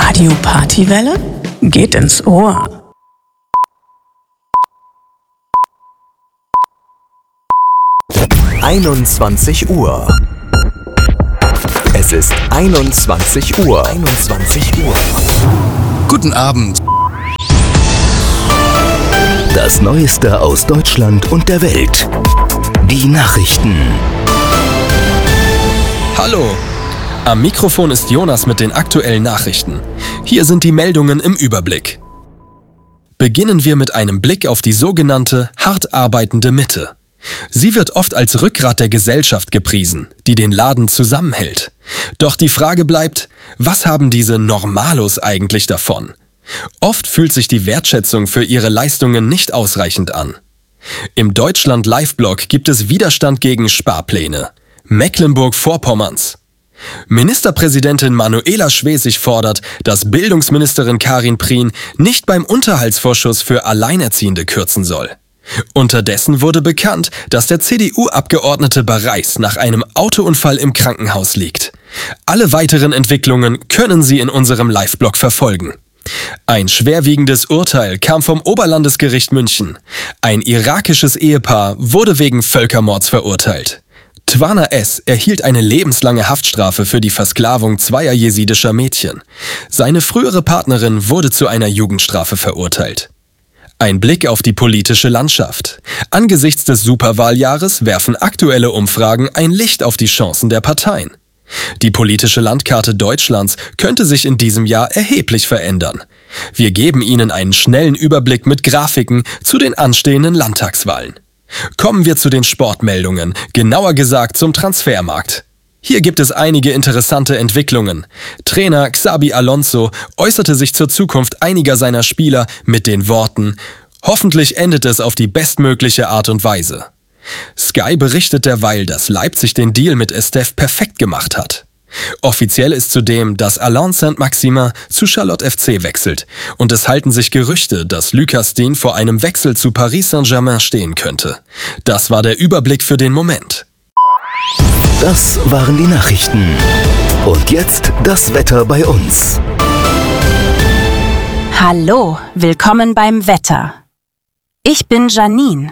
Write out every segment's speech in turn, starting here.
Radio Partywelle? Geht ins Ohr. Uhr. Es ist 21 Uhr. Guten Abend. Das Neueste aus Deutschland und der Welt. Die Nachrichten. Hallo. Am Mikrofon ist Jonas mit den aktuellen Nachrichten. Hier sind die Meldungen im Überblick. Beginnen wir mit einem Blick auf die sogenannte hart arbeitende Mitte. Sie wird oft als Rückgrat der Gesellschaft gepriesen, die den Laden zusammenhält. Doch die Frage bleibt, was haben diese Normalos eigentlich davon? Oft fühlt sich die Wertschätzung für ihre Leistungen nicht ausreichend an. Im Deutschland-Live-Blog gibt es Widerstand gegen Sparpläne. Mecklenburg-Vorpommerns. Ministerpräsidentin Manuela Schwesig fordert, dass Bildungsministerin Karin Prien nicht beim Unterhaltsvorschuss für Alleinerziehende kürzen soll. Unterdessen wurde bekannt, dass der CDU-Abgeordnete Bareis nach einem Autounfall im Krankenhaus liegt. Alle weiteren Entwicklungen können Sie in unserem Live-Blog verfolgen. Ein schwerwiegendes Urteil kam vom Oberlandesgericht München. Ein irakisches Ehepaar wurde wegen Völkermords verurteilt. Twana S. erhielt eine lebenslange Haftstrafe für die Versklavung zweier jesidischer Mädchen. Seine frühere Partnerin wurde zu einer Jugendstrafe verurteilt. Ein Blick auf die politische Landschaft. Angesichts des Superwahljahres werfen aktuelle Umfragen ein Licht auf die Chancen der Parteien. Die politische Landkarte Deutschlands könnte sich in diesem Jahr erheblich verändern. Wir geben Ihnen einen schnellen Überblick mit Grafiken zu den anstehenden Landtagswahlen. Kommen wir zu den Sportmeldungen, genauer gesagt zum Transfermarkt. Hier gibt es einige interessante Entwicklungen. Trainer Xabi Alonso äußerte sich zur Zukunft einiger seiner Spieler mit den Worten: Hoffentlich endet es auf die bestmögliche Art und Weise. Sky berichtet derweil, dass Leipzig den Deal mit Estève perfekt gemacht hat. Offiziell ist zudem, dass Alain Saint-Maximin zu Charlotte FC wechselt und es halten sich Gerüchte, dass Lucas Digne vor einem Wechsel zu Paris Saint-Germain stehen könnte. Das war der Überblick für den Moment. Das waren die Nachrichten. Und jetzt das Wetter bei uns. Hallo, willkommen beim Wetter. Ich bin Janine.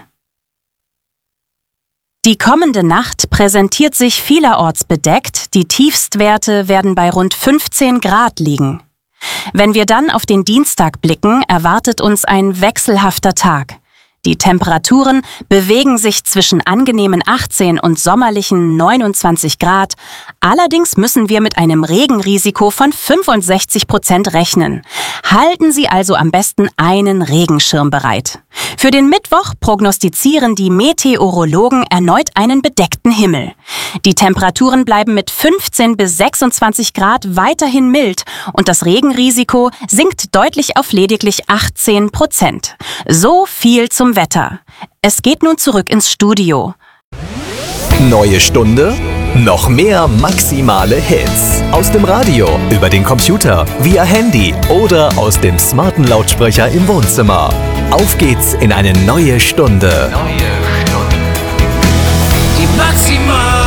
Die kommende Nacht präsentiert sich vielerorts bedeckt, die Tiefstwerte werden bei rund 15 Grad liegen. Wenn wir dann auf den Dienstag blicken, erwartet uns ein wechselhafter Tag. Die Temperaturen bewegen sich zwischen angenehmen 18 und sommerlichen 29 Grad. Allerdings müssen wir mit einem Regenrisiko von 65% rechnen. Halten Sie also am besten einen Regenschirm bereit. Für den Mittwoch prognostizieren die Meteorologen erneut einen bedeckten Himmel. Die Temperaturen bleiben mit 15 bis 26 Grad weiterhin mild und das Regenrisiko sinkt deutlich auf lediglich 18%. So viel zum Wetter. Es geht nun zurück ins Studio. Neue Stunde, noch mehr maximale Hits. Aus dem Radio, über den Computer, via Handy oder aus dem smarten Lautsprecher im Wohnzimmer. Auf geht's in eine neue Stunde. Die maximale